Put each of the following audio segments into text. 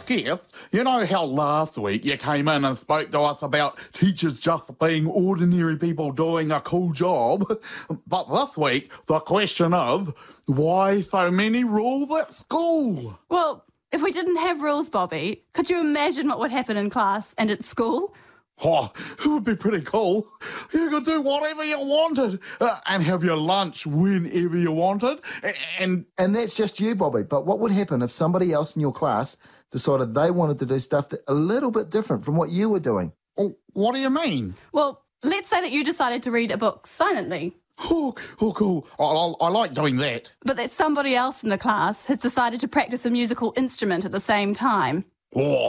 Guest, you know how last week you came in and spoke to us about teachers just being ordinary people doing a cool job? But this week, the question is, why so many rules at school? Well, if we didn't have rules, Bobby, could you imagine what would happen in class and at school? Oh, it would be pretty cool. You could do whatever you wanted and have your lunch whenever you wanted. And that's just you, Bobby. But what would happen if somebody else in your class decided they wanted to do stuff that a little bit different from what you were doing? What do you mean? Well, let's say that you decided to read a book silently. Oh, cool. I like doing that. But that somebody else in the class has decided to practice a musical instrument at the same time. Oh,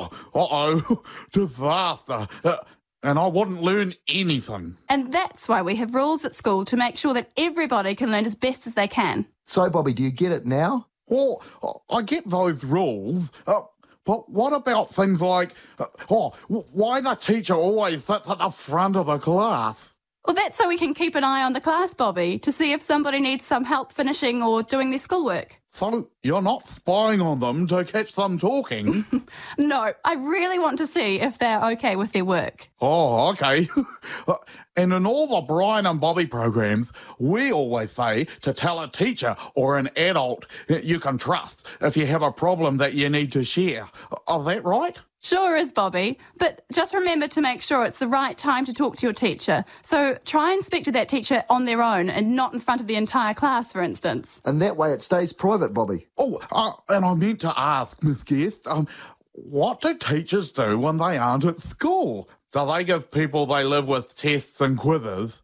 disaster. And I wouldn't learn anything. And that's why we have rules at school to make sure that everybody can learn as best as they can. So, Bobby, do you get it now? Well, I get those rules, but what about things like, why the teacher always sits at the front of the class? Well, that's so we can keep an eye on the class, Bobby, to see if somebody needs some help finishing or doing their schoolwork. So you're not spying on them to catch them talking? No, I really want to see if they're okay with their work. Oh, okay. And in all the Brian and Bobby programs, we always say to tell a teacher or an adult you can trust if you have a problem that you need to share. Is that right? Sure is, Bobby, but just remember to make sure it's the right time to talk to your teacher. So try and speak to that teacher on their own and not in front of the entire class, for instance. And that way it stays private, Bobby. Oh, and I meant to ask, Miss Guest, what do teachers do when they aren't at school? Do they give people they live with tests and quizzes?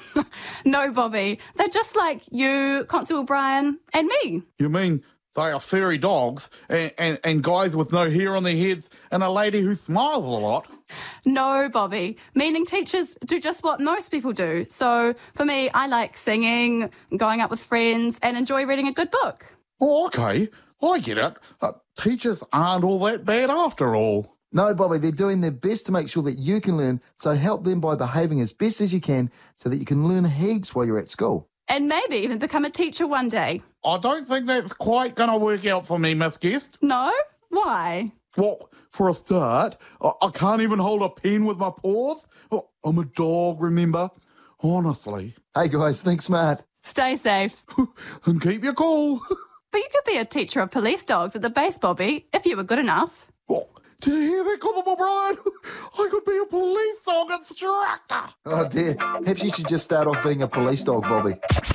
No, Bobby. They're just like you, Constable Brian, and me. You mean they are furry dogs and guys with no hair on their heads and a lady who smiles a lot? No, Bobby. Meaning teachers do just what most people do. So for me, I like singing, going out with friends, and enjoy reading a good book. Oh, okay. I get it. Teachers aren't all that bad after all. No, Bobby, they're doing their best to make sure that you can learn, so help them by behaving as best as you can so that you can learn heaps while you're at school. And maybe even become a teacher one day. I don't think that's quite going to work out for me, Miss Guest. No? Why? Well, for a start, I can't even hold a pen with my paws. I'm a dog, remember? Honestly. Hey, guys, think smart. Stay safe. And keep your cool. But you could be a teacher of police dogs at the base, Bobby, if you were good enough. Well, did you hear that, Constable Brian? I could be a police dog instructor. Oh, dear. Perhaps you should just start off being a police dog, Bobby.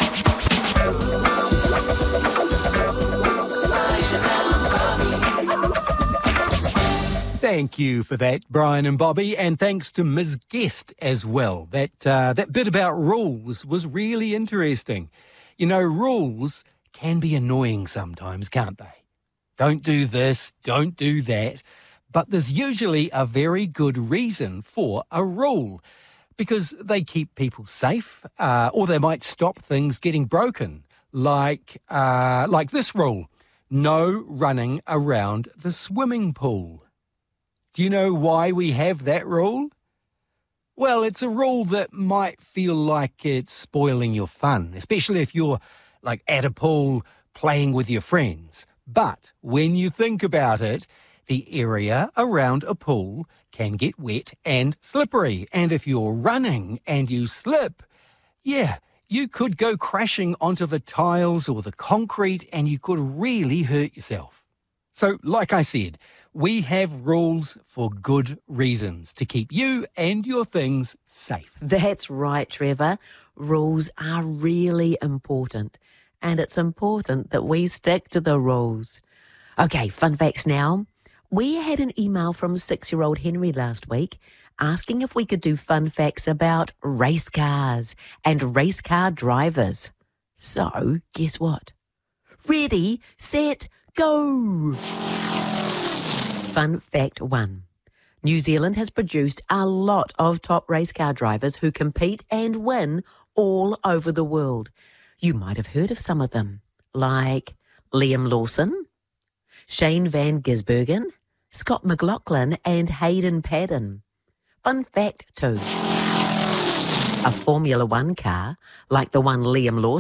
Thank you for that, Brian and Bobby, and thanks to Ms. Guest as well. That bit about rules was really interesting. You know, rules can be annoying sometimes, can't they? Don't do this, don't do that. But there's usually a very good reason for a rule, because they keep people safe, or they might stop things getting broken, like this rule: no running around the swimming pool. Do you know why we have that rule? Well, it's a rule that might feel like it's spoiling your fun, especially if you're like at a pool playing with your friends. But when you think about it, the area around a pool can get wet and slippery. And if you're running and you slip, you could go crashing onto the tiles or the concrete and you could really hurt yourself. So, like I said, we have rules for good reasons, to keep you and your things safe. That's right, Trevor. Rules are really important. And it's important that we stick to the rules. Okay, fun facts now. We had an email from 6-year-old Henry last week asking if we could do fun facts about race cars and race car drivers. So, guess what? Ready, set, go! Fun fact 1. New Zealand has produced a lot of top race car drivers who compete and win all over the world. You might have heard of some of them, like Liam Lawson, Shane Van Gisbergen, Scott McLaughlin and Hayden Paddon. Fun fact 2. A Formula One car, like the one Liam Lawson